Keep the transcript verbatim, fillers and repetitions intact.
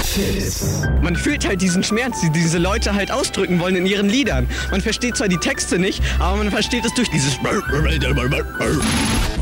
Fizz. Man fühlt halt diesen Schmerz, die diese Leute halt ausdrücken wollen in ihren Liedern. Man versteht zwar die Texte nicht, aber man versteht es durch dieses